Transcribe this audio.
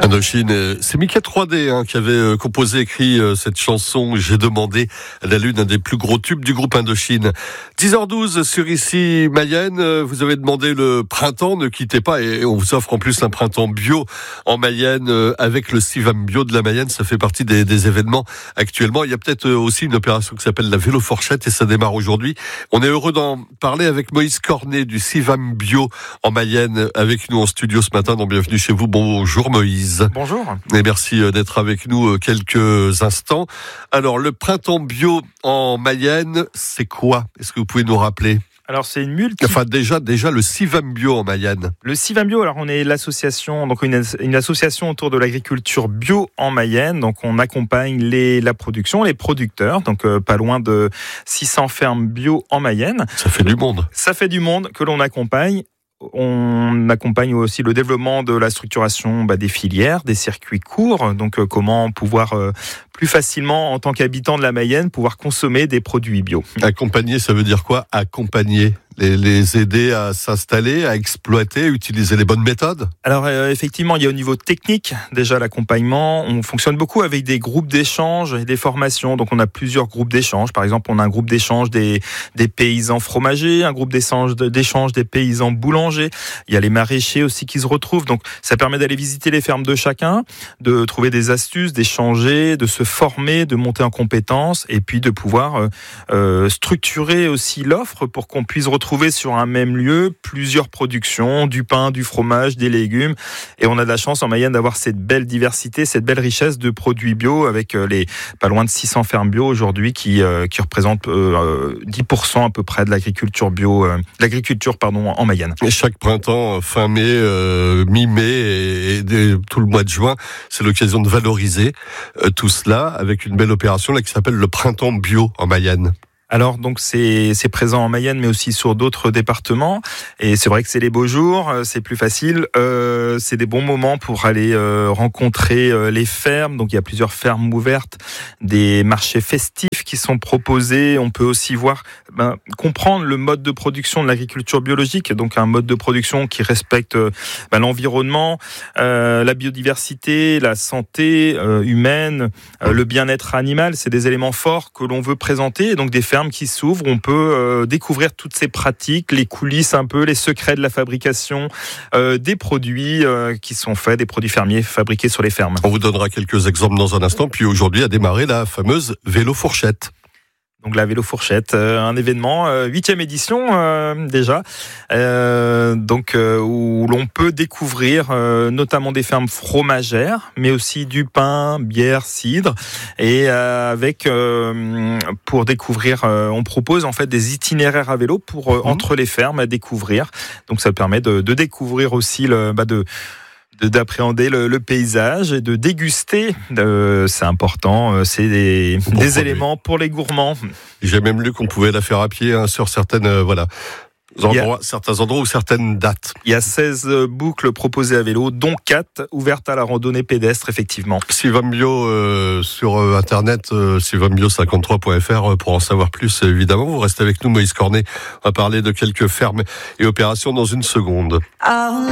Indochine, c'est Mika 3D qui avait composé, écrit cette chanson. J'ai demandé à la lune, un des plus gros tubes du groupe Indochine. 10h12 sur ici Mayenne. Vous avez demandé le printemps, ne quittez pas, et on vous offre en plus un printemps bio en Mayenne avec le Sivam Bio de la Mayenne. Ça fait partie des événements actuellement. Il y a peut-être aussi une opération qui s'appelle la Vélo Fourchette et ça démarre aujourd'hui. On est heureux d'en parler avec Moïse Cornet du Sivam Bio en Mayenne, avec nous en studio ce matin. Donc bienvenue chez vous. Bonjour Moïse. Bonjour. Et merci d'être avec nous quelques instants. Alors, le printemps bio en Mayenne, c'est quoi? Est-ce que vous pouvez nous rappeler? Alors, c'est une Enfin, déjà le Sivam Bio en Mayenne. Le Sivam Bio, alors on est l'association, donc une association autour de l'agriculture bio en Mayenne. Donc, on accompagne la production, les producteurs. Donc, pas loin de 600 fermes bio en Mayenne. Ça fait du monde. Ça fait du monde que l'on accompagne. On accompagne aussi le développement de la structuration des filières, des circuits courts. Donc, comment pouvoir plus facilement, en tant qu'habitant de la Mayenne, pouvoir consommer des produits bio. Accompagner, ça veut dire quoi? Accompagner, les aider à s'installer, à exploiter, à utiliser les bonnes méthodes? Alors effectivement, il y a au niveau technique déjà l'accompagnement. On fonctionne beaucoup avec des groupes d'échange et des formations. Donc on a plusieurs groupes d'échange. Par exemple, on a un groupe d'échange des paysans fromagers, un groupe d'échange des paysans boulangers. Il y a les maraîchers aussi qui se retrouvent. Donc ça permet d'aller visiter les fermes de chacun, de trouver des astuces, d'échanger, de se former, de monter en compétences et puis de pouvoir structurer aussi l'offre pour qu'on puisse retrouver sur un même lieu plusieurs productions, du pain, du fromage, des légumes. Et on a de la chance en Mayenne d'avoir cette belle diversité, cette belle richesse de produits bio avec les pas loin de 600 fermes bio aujourd'hui qui représentent 10% à peu près de l'agriculture bio, en Mayenne. Et chaque printemps, fin mai, mi-mai et tout le mois de juin, c'est l'occasion de valoriser tout cela avec une belle opération là qui s'appelle le printemps bio en Mayenne. Alors donc c'est présent en Mayenne mais aussi sur d'autres départements et c'est vrai que c'est les beaux jours, c'est plus facile, c'est des bons moments pour aller rencontrer les fermes. Donc il y a plusieurs fermes ouvertes, des marchés festifs qui sont proposés. On peut aussi comprendre le mode de production de l'agriculture biologique, donc un mode de production qui respecte l'environnement, la biodiversité, la santé humaine, le bien-être animal. C'est des éléments forts que l'on veut présenter. Et donc des fermes qui s'ouvrent, on peut découvrir toutes ces pratiques, les coulisses un peu, les secrets de la fabrication des produits qui sont faits, des produits fermiers fabriqués sur les fermes. On vous donnera quelques exemples dans un instant, puis aujourd'hui a démarré la fameuse Vélo Fourchette. Donc la Vélo Fourchette, un événement, 8e édition déjà, où l'on peut découvrir notamment des fermes fromagères, mais aussi du pain, bière, cidre, et pour découvrir, on propose en fait des itinéraires à vélo pour entre les fermes à découvrir. Donc ça permet de découvrir aussi d'appréhender le paysage et de déguster. C'est important, c'est des éléments pour les gourmands. J'ai même lu qu'on pouvait la faire à pied sur certains endroits ou certaines dates. Il y a 16 boucles proposées à vélo, dont 4 ouvertes à la randonnée pédestre, effectivement. Sivam Bio sur Internet, sivambio53.fr pour en savoir plus, évidemment. Vous restez avec nous, Moïse Cornet. On va parler de quelques fermes et opérations dans une seconde.